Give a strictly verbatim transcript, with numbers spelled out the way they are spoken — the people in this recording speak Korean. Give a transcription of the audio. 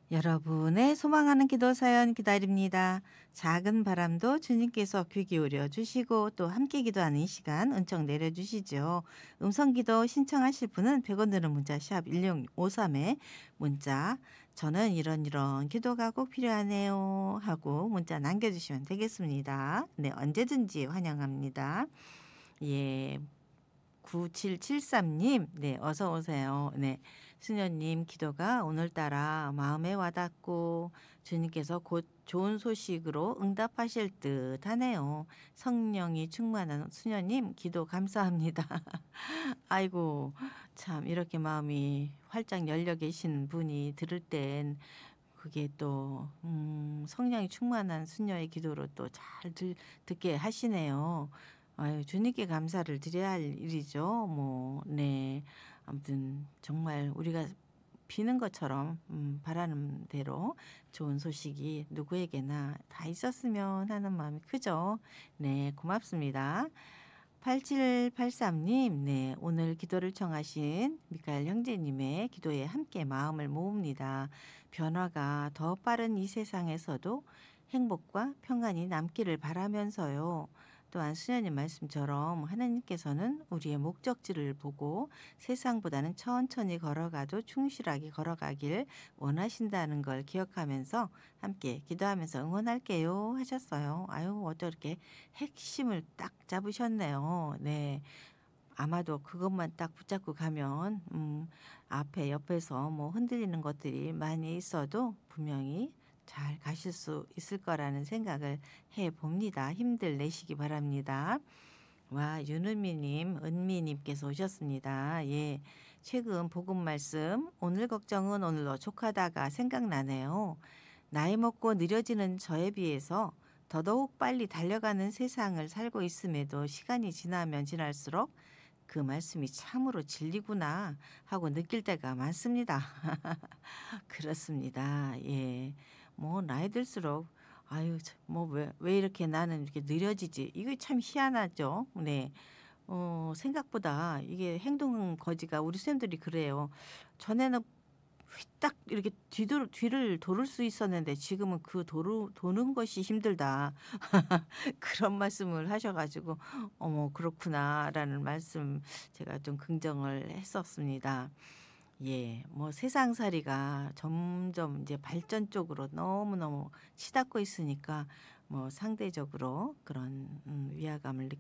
여러분의 소망하는 기도 사연 기다립니다. 작은 바람도 주님께서 귀 기울여 주시고 또 함께 기도하는 이 시간 은총 내려주시죠. 음성 기도 신청하실 분은 백 원 드는 문자 샵 일공오삼에 문자 저는 이런 이런 기도가 꼭 필요하네요 하고 문자 남겨주시면 되겠습니다. 네, 언제든지 환영합니다. 예. 구칠칠삼 님, 네, 어서 오세요. 네, 수녀님 기도가 오늘따라 마음에 와닿고 주님께서 곧 좋은 소식으로 응답하실 듯 하네요. 성령이 충만한 수녀님 기도 감사합니다. 아이고, 참, 이렇게 마음이 활짝 열려 계신 분이 들을 땐 그게 또, 음, 성령이 충만한 수녀의 기도로 또 잘 듣게 하시네요. 아유, 주님께 감사를 드려야 할 일이죠. 뭐, 네. 아무튼 정말 우리가 비는 것처럼 음, 바라는 대로 좋은 소식이 누구에게나 다 있었으면 하는 마음이 크죠. 네, 고맙습니다. 팔칠팔삼 님, 네, 오늘 기도를 청하신 미카엘 형제님의 기도에 함께 마음을 모읍니다. 변화가 더 빠른 이 세상에서도 행복과 평안이 남기를 바라면서요. 또한 수녀님 말씀처럼 하나님께서는 우리의 목적지를 보고 세상보다는 천천히 걸어가도 충실하게 걸어가길 원하신다는 걸 기억하면서 함께 기도하면서 응원할게요 하셨어요. 아유, 어쩌렇게 핵심을 딱 잡으셨네요. 네. 아마도 그것만 딱 붙잡고 가면 음, 앞에 옆에서 뭐 흔들리는 것들이 많이 있어도 분명히 잘 가실 수 있을 거라는 생각을 해 봅니다. 힘들 내시기 바랍니다. 와, 윤은미님, 은미님께서 오셨습니다. 예, 최근 복음 말씀 오늘 걱정은 오늘로 족하다가 생각나네요. 나이 먹고 느려지는 저에 비해서 더더욱 빨리 달려가는 세상을 살고 있음에도 시간이 지나면 지날수록 그 말씀이 참으로 진리구나 하고 느낄 때가 많습니다. 그렇습니다. 예. 뭐 나이 들수록 아유 뭐 왜 왜 이렇게 나는 이렇게 느려지지? 이게 참 희한하죠. 네. 어 생각보다 이게 행동 거지가 우리 쌤들이 그래요. 전에는 휘딱 이렇게 뒤돌 뒤를 돌을 수 있었는데 지금은 그 도루 도는 것이 힘들다. 그런 말씀을 하셔 가지고 '어머 그렇구나.'라는 말씀 제가 좀 긍정을 했었습니다. 예. 뭐 세상살이가 점점 이제 발전 쪽으로 너무너무 치닫고 있으니까 뭐 상대적으로 그런 음 위화감을